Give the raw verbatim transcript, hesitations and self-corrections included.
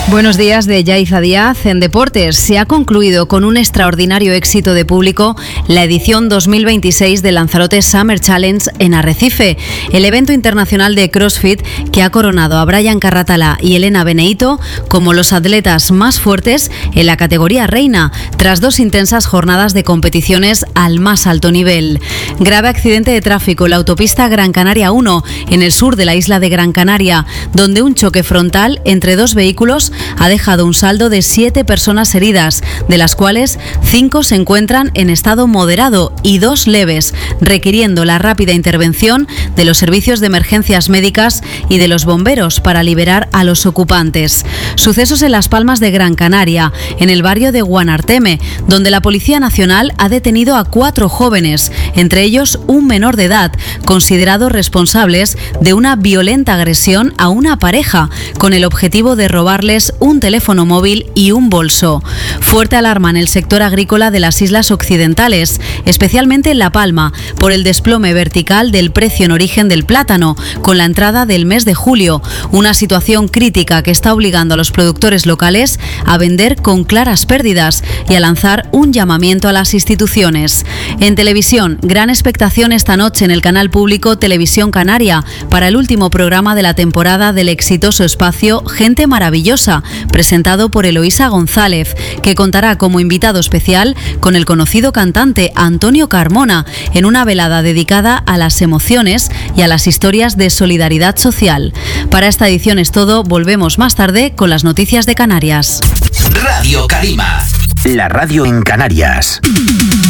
Buenos días de Yaiza Díaz. En deportes, se ha concluido con un extraordinario éxito de público la edición dos mil veintiséis de Lanzarote Summer Challenge en Arrecife, el evento internacional de CrossFit que ha coronado a Brian Carratala y Elena Beneito como los atletas más fuertes en la categoría reina, tras dos intensas jornadas de competiciones al más alto nivel. Grave accidente de tráfico en la autopista Gran Canaria uno, en el sur de la isla de Gran Canaria, donde un choque frontal entre dos vehículos ha dejado un saldo de siete personas heridas, de las cuales cinco se encuentran en estado moderado y dos leves, requiriendo la rápida intervención de los servicios de emergencias médicas y de los bomberos para liberar a los ocupantes. Sucesos en Las Palmas de Gran Canaria, en el barrio de Guanarteme, donde la Policía Nacional ha detenido a cuatro jóvenes, entre ellos un menor de edad, considerados responsables de una violenta agresión a una pareja, con el objetivo de robarles un teléfono móvil y un bolso. Fuerte alarma en el sector agrícola de las islas occidentales, especialmente en La Palma, por el desplome vertical del precio en origen del plátano, con la entrada del mes de julio, una situación crítica que está obligando a los productores locales a vender con claras pérdidas y a lanzar un llamamiento a las instituciones. En televisión, gran expectación esta noche en el canal público Televisión Canaria para el último programa de la temporada del exitoso espacio Gente Maravillosa, presentado por Eloísa González, que contará como invitado especial con el conocido cantante Antonio Carmona, en una velada dedicada a las emociones y a las historias de solidaridad social. Para esta edición es todo, volvemos más tarde con las noticias de Canarias. Radio Carima, la radio en Canarias.